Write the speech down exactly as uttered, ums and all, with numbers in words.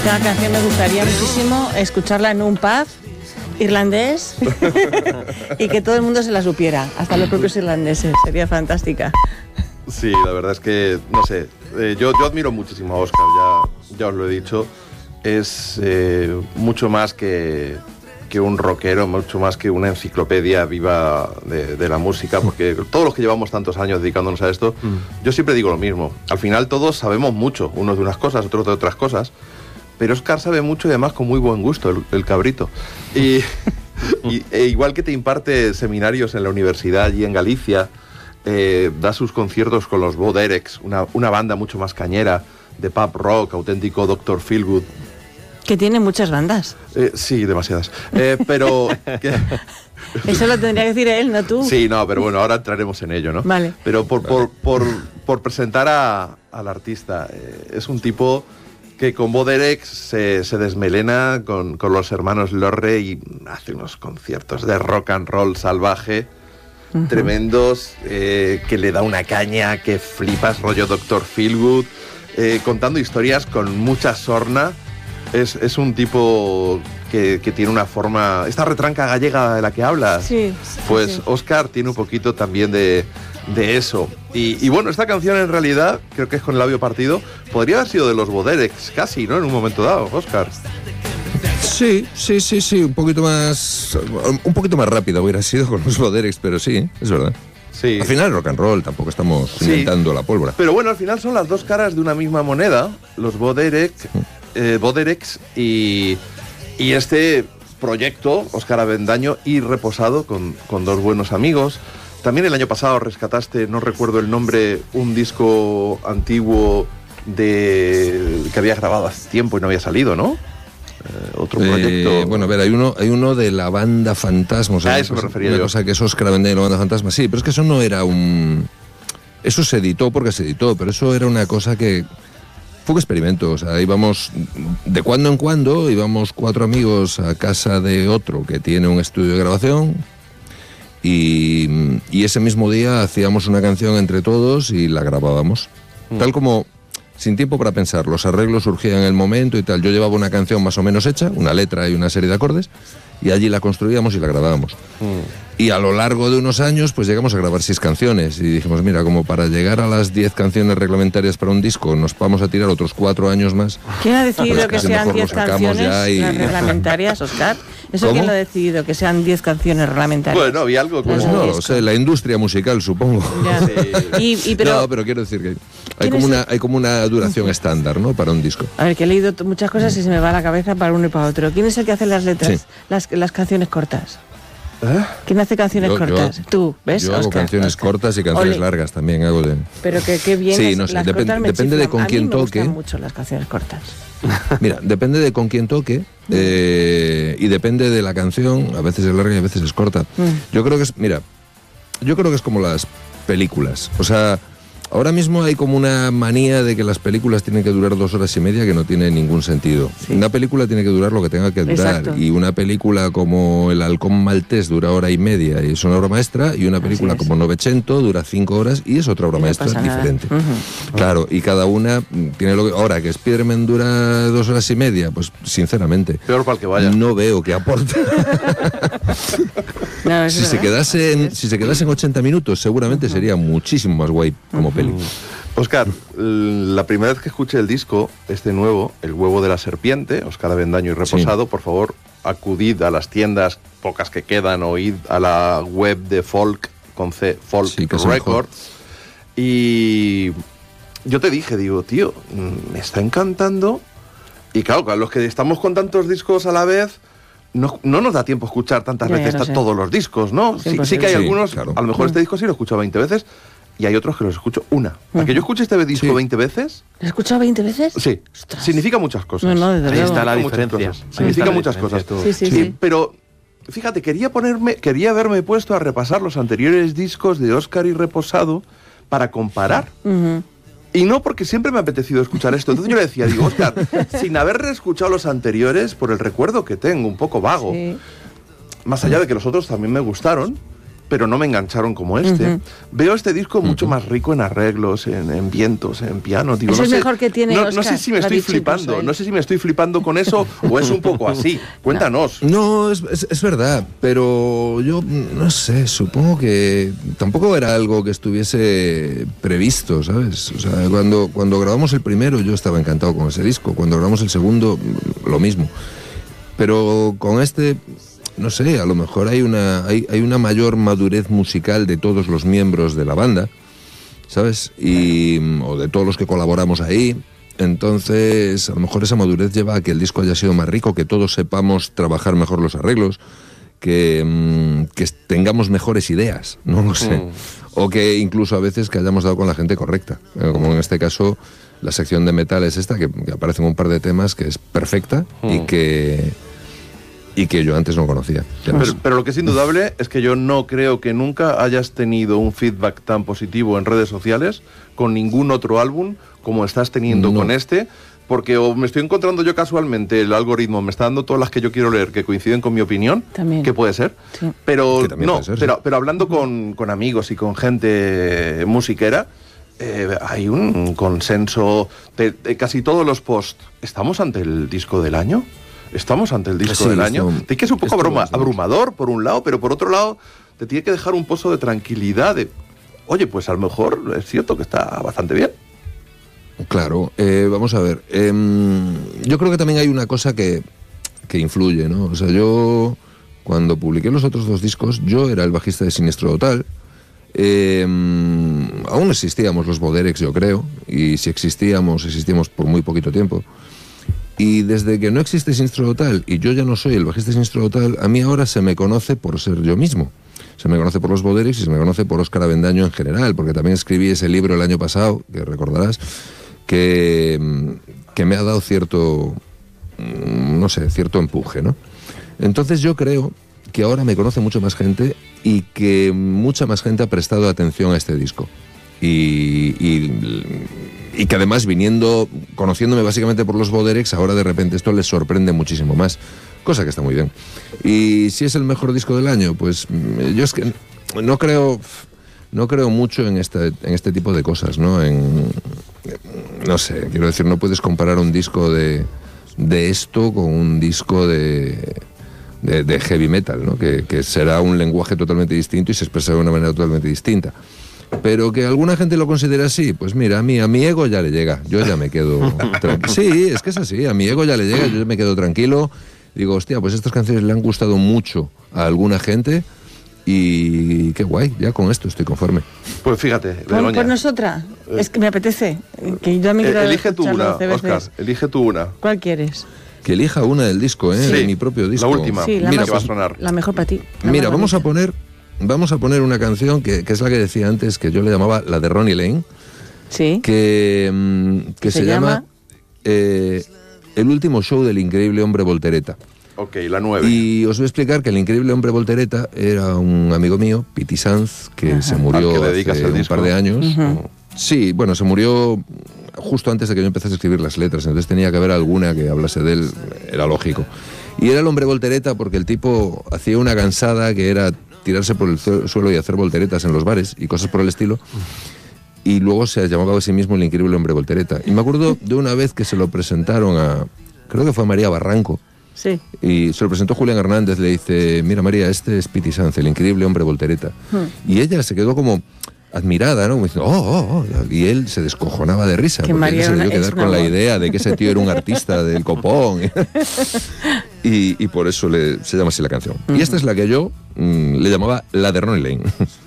Esta canción me gustaría muchísimo escucharla en un pub irlandés y que todo el mundo se la supiera, hasta los propios irlandeses. Sería fantástica. Sí, la verdad es que, no sé, eh, yo, yo admiro muchísimo a Óscar, ya, ya os lo he dicho. Es eh, mucho más que, que un rockero, mucho más que una enciclopedia viva de, de la música, porque todos los que llevamos tantos años dedicándonos a esto, mm. yo siempre digo lo mismo. Al final todos sabemos mucho, unos de unas cosas, otros de otras cosas, pero Óscar sabe mucho y además con muy buen gusto, el, el cabrito. Y, y e igual que te imparte seminarios en la universidad y en Galicia, eh, da sus conciertos con los Bo Derek's, una, una banda mucho más cañera, de pub rock, auténtico doctor Feelgood. Que tiene muchas bandas. Eh, sí, demasiadas. Eh, pero... que... Eso lo tendría que decir él, no tú. Sí, no, pero bueno, ahora entraremos en ello, ¿no? Vale. Pero por, por, por, por presentar a, al artista, eh, es un tipo que con Bo Derek se, se desmelena con, con los hermanos Lorre y hace unos conciertos de rock and roll salvaje, uh-huh. tremendos, eh, que le da una caña que flipas, rollo doctor Feelgood, eh, contando historias con mucha sorna. Es, es un tipo que, que tiene una forma... Esta retranca gallega de la que hablas, sí, pues sí. Óscar tiene un poquito también de, de eso. Y, y bueno, esta canción en realidad, creo que es con el labio partido, podría haber sido de los Bo Derek's, casi, ¿no? En un momento dado, Óscar. Sí, sí, sí, sí, un poquito más... Un poquito más rápido hubiera sido con los Bo Derek's, pero sí, es verdad. Sí. Al final rock and roll, tampoco estamos sí. inventando la pólvora. Pero bueno, al final son las dos caras de una misma moneda, los Bo Derek... Eh, Bo Derek's y, y este proyecto, Óscar Avendaño y Reposado, con, con dos buenos amigos. También el año pasado rescataste, no recuerdo el nombre, un disco antiguo de que había grabado hace tiempo y no había salido, ¿no? Eh, otro proyecto. Eh, bueno, a ver, hay uno, hay uno de la banda Fantasma. O sea, a eso me refería una yo. cosa que es Óscar Avendaño y la banda Fantasma. Sí, pero es que eso no era un... Eso se editó porque se editó, pero eso era una cosa que... Fue un experimento, o sea, íbamos de cuando en cuando, íbamos cuatro amigos a casa de otro que tiene un estudio de grabación y, y ese mismo día hacíamos una canción entre todos y la grabábamos. Mm. Tal como, sin tiempo para pensar, los arreglos surgían en el momento y tal. Yo llevaba una canción más o menos hecha, una letra y una serie de acordes, y allí la construíamos y la grabábamos. Mm. Y a lo largo de unos años, pues llegamos a grabar seis canciones. Y dijimos, mira, como para llegar a las diez canciones reglamentarias para un disco, nos vamos a tirar otros cuatro años más. ¿Quién ha decidido pues que sean diez canciones y... reglamentarias, Óscar? ¿Eso ¿Cómo? quién lo ha decidido, que sean diez canciones reglamentarias? Bueno, había algo... Pues no lo sé, la industria musical, supongo. Ya. Sí. Y, y pero... No, pero quiero decir que hay como, una, hay como una duración estándar, ¿no?, para un disco. A ver, que he leído muchas cosas y se me va la cabeza para uno y para otro. ¿Quién es el que hace las letras, sí. las, las canciones cortas? ¿Eh? ¿Quién hace canciones yo, cortas? Yo, Tú, ¿ves? Yo hago Óscar, canciones Óscar. cortas y canciones Ole. largas también hago de... Pero que qué bien. Sí, las, no sé, las depende, cortas me depende de chiflan. con quién a mí me toque. gustan mucho las canciones cortas. Mira, depende de con quién toque eh, y depende de la canción. A veces es larga y a veces es corta. Mm. Yo creo que es, mira, yo creo que es como las películas. O sea, ahora mismo hay como una manía de que las películas tienen que durar dos horas y media que no tiene ningún sentido. Sí. Una película tiene que durar lo que tenga que durar. Exacto. Y una película como El halcón maltés dura hora y media y es una obra maestra, y una película como Novecento dura cinco horas y es otra obra maestra no diferente. Uh-huh. Claro, y cada una tiene lo que... Ahora, que Spider-Man dura dos horas y media, pues sinceramente... Peor para el que vaya. No veo que aporte. No, si, se quedase en, si se quedase en ochenta minutos, seguramente uh-huh. sería muchísimo más guay como uh-huh. peli. Óscar, la primera vez que escuché el disco, este nuevo, El huevo de la serpiente, Óscar Avendaño y Reposado, sí. por favor, acudid a las tiendas, pocas que quedan, o id a la web de Folk, con C, Folk sí, Records. Y yo te dije, digo, tío, me está encantando. Y claro, a los que estamos con tantos discos a la vez... No, no nos da tiempo a escuchar tantas ya, veces ya no todos los discos, ¿no? Sí, sí que hay sí, algunos, claro. a lo mejor este disco sí lo he escuchado veinte veces y hay otros que los escucho una. ¿A uh-huh. que yo escuche este disco sí. veinte veces? ¿Lo he escuchado veinte veces? Sí. Ostras. Significa muchas cosas. No, no, desde Ahí luego. está la diferencia. Muchas Significa muchas cosas. Sí, sí, sí, sí. Pero, fíjate, quería ponerme, quería haberme puesto a repasar los anteriores discos de Óscar y Reposado para comparar. Uh-huh. Y no porque siempre me ha apetecido escuchar esto. Entonces yo le decía, digo, Óscar, sin haber reescuchado los anteriores, por el recuerdo que tengo, un poco vago, sí. más allá de que los otros también me gustaron, pero no me engancharon como este. Uh-huh. Veo este disco mucho Uh-huh. más rico en arreglos, en, en vientos, en piano. Digo, Es no el sé, mejor que tiene no, Oscar, no sé si me lo ha estoy dicho flipando, incluso él. no sé si me estoy flipando con eso o es un poco así. Cuéntanos. No, es, es, es verdad, pero yo no sé, supongo que tampoco era algo que estuviese previsto, ¿sabes? O sea, cuando, cuando grabamos el primero yo estaba encantado con ese disco, cuando grabamos el segundo lo mismo, pero con este, no sé, a lo mejor hay una, hay, hay una mayor madurez musical de todos los miembros de la banda, ¿sabes? Y, o de todos los que colaboramos ahí. Entonces, a lo mejor esa madurez lleva a que el disco haya sido más rico, que todos sepamos trabajar mejor los arreglos, que, mmm, que tengamos mejores ideas, no lo sé. Mm. O que incluso a veces que hayamos dado con la gente correcta. Como en este caso, la sección de metal es esta, que, que aparece en un par de temas, que es perfecta mm. y que... y que yo antes no conocía. Pero, pero lo que es indudable es que yo no creo que nunca hayas tenido un feedback tan positivo en redes sociales con ningún otro álbum como estás teniendo no. con este, porque o me estoy encontrando yo casualmente, el algoritmo me está dando todas las que yo quiero leer que coinciden con mi opinión, también. que puede ser, sí. pero que no, puede ser, pero, sí. pero hablando con, con amigos y con gente musiquera, eh, hay un consenso de, de casi todos los posts. ¿Estamos ante el disco del año? Estamos ante el disco sí, del año. esto, Te que es un poco abruma, esto, abrumador por un lado, pero por otro lado te tiene que dejar un pozo de tranquilidad. De, oye, pues a lo mejor es cierto que está bastante bien. Claro, eh, vamos a ver. Eh, yo creo que también hay una cosa que, que influye, ¿no? O sea, yo cuando publiqué los otros dos discos, yo era el bajista de Siniestro Total. Eh, aún existíamos los Boderex, yo creo, y si existíamos, existíamos por muy poquito tiempo. Y desde que no existe Siniestro Total y yo ya no soy el bajista de Siniestro Total, a mí ahora se me conoce por ser yo mismo. Se me conoce por los Boderex y se me conoce por Óscar Avendaño en general, porque también escribí ese libro el año pasado, que recordarás, que, que me ha dado cierto, no sé, cierto empuje, ¿no? Entonces yo creo que ahora me conoce mucho más gente y que mucha más gente ha prestado atención a este disco. Y... y Y que además, viniendo, conociéndome básicamente por los Boderex, ahora de repente esto les sorprende muchísimo más. Cosa que está muy bien. Y si es el mejor disco del año, pues yo es que no creo, no creo mucho en este, en este tipo de cosas, ¿no? En, no sé, quiero decir, no puedes comparar un disco de, de esto con un disco de, de, de heavy metal, ¿no? Que, que será un lenguaje totalmente distinto y se expresará de una manera totalmente distinta. Pero que alguna gente lo considere así, pues mira, a mí, a mi ego ya le llega, yo ya me quedo tranquilo. Sí, es que es así, a mi ego ya le llega, yo ya me quedo tranquilo. Digo, hostia, pues estas canciones le han gustado mucho a alguna gente y qué guay, ya con esto estoy conforme. Pues fíjate, Begoña. Por nosotras, eh, es que me apetece, que yo me quiero eh, elige tú una, Óscar, elige tú una. ¿Cuál quieres? Que elija una del disco, ¿eh? Sí, de mi propio disco. La última, sí, la mira, más, que va a sonar. La mejor para ti. Mira, vamos bonita. a poner... Vamos a poner una canción que, que es la que decía antes, que yo le llamaba la de Ronnie Lane. Sí. Que, que se, se llama, llama eh, El último show del increíble hombre voltereta. Ok, la nueve. Y os voy a explicar que el increíble hombre voltereta era un amigo mío, Piti Sanz, que Ajá. se murió hace un disco? par de años. Uh-huh. Sí, bueno, se murió justo antes de que yo empezase a escribir las letras, entonces tenía que haber alguna que hablase de él, era lógico. Y era el hombre voltereta porque el tipo hacía una gansada que era tirarse por el suelo y hacer volteretas en los bares y cosas por el estilo, y luego se llamaba a sí mismo el increíble hombre voltereta. Y me acuerdo de una vez que se lo presentaron a, creo que fue a María Barranco, sí. y se lo presentó Julián Hernández, le dice, mira María, este es Piti Sanz, el increíble hombre voltereta. Hmm. Y ella se quedó como admirada, ¿no? Como diciendo, oh, oh, oh, y él se descojonaba de risa, que porque María él se debió una, quedar con la idea de que ese tío era un artista del copón. y, y por eso le, se llama así la canción. Uh-huh. Y esta es la que yo mmm, le llamaba la de Ronnie Lane.